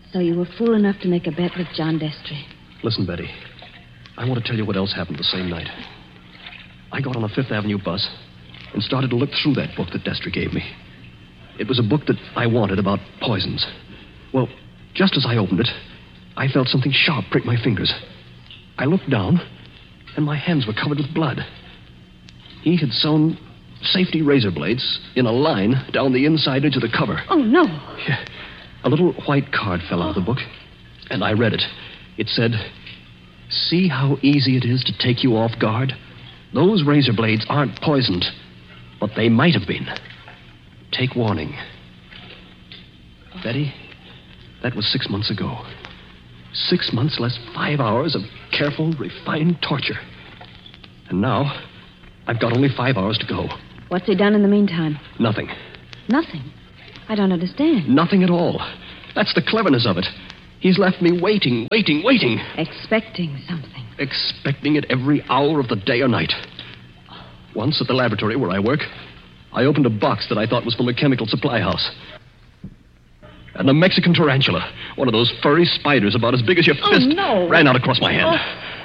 So you were fool enough to make a bet with John Destry. Listen, Betty. I want to tell you what else happened the same night. I got on a Fifth Avenue bus and started to look through that book that Destry gave me. It was a book that I wanted about poisons. Well, just as I opened it, I felt something sharp prick my fingers. I looked down, and my hands were covered with blood. He had sewn safety razor blades in a line down the inside edge of the cover. Oh, no. Yeah. A little white card fell out of the book, and I read it. It said, "See how easy it is to take you off guard? Those razor blades aren't poisoned, but they might have been. Take warning." Betty, that was 6 months ago. 6 months less 5 hours of careful, refined torture. And now, I've got only 5 hours to go. What's he done in the meantime? Nothing. Nothing? I don't understand. Nothing at all. That's the cleverness of it. He's left me waiting. Expecting something. Expecting it every hour of the day or night. Once at the laboratory where I work, I opened a box that I thought was from a chemical supply house. And a Mexican tarantula, one of those furry spiders about as big as your fist, ran out across my hand.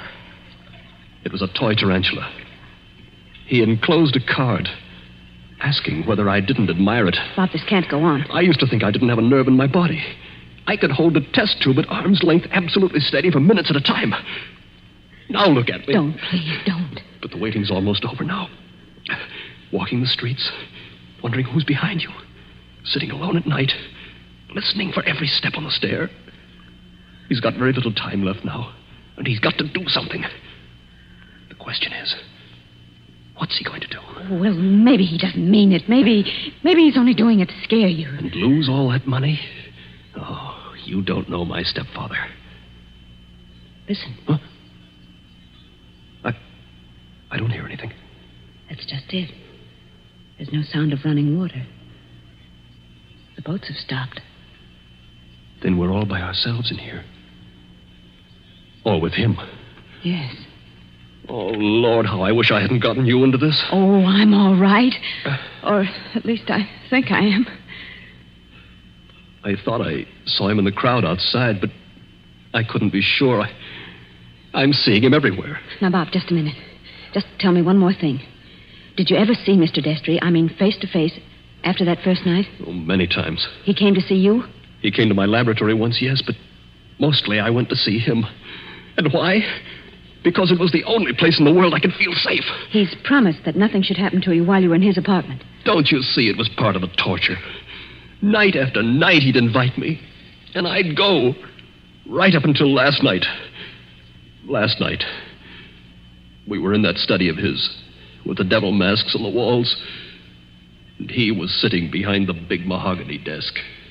It was a toy tarantula. He enclosed a card asking whether I didn't admire it. Bob, this can't go on. I used to think I didn't have a nerve in my body. I could hold a test tube at arm's length absolutely steady for minutes at a time. Now look at me. Don't, please, don't. But the waiting's almost over now. Walking the streets, wondering who's behind you. Sitting alone at night, listening for every step on the stair. He's got very little time left now, and he's got to do something. The question is, what's he going to do? Well, maybe he doesn't mean it. Maybe he's only doing it to scare you. And lose all that money? Oh, you don't know my stepfather. Listen. Huh? I don't hear anything. That's just it. There's no sound of running water. The boats have stopped. Then we're all by ourselves in here. Or with him. Yes. Oh, Lord, how I wish I hadn't gotten you into this. Oh, I'm all right. Or at least I think I am. I thought I saw him in the crowd outside, but I couldn't be sure. I'm seeing him everywhere. Now, Bob, just a minute. Just tell me one more thing. Did you ever see Mr. Destry, I mean face to face, after that first night? Oh, many times. He came to see you? He came to my laboratory once, yes, but mostly I went to see him. And why? Because it was the only place in the world I could feel safe. He's promised that nothing should happen to you while you were in his apartment. Don't you see it was part of the torture? Night after night he'd invite me, and I'd go, right up until last night. Last night, we were in that study of his, with the devil masks on the walls, and he was sitting behind the big mahogany desk.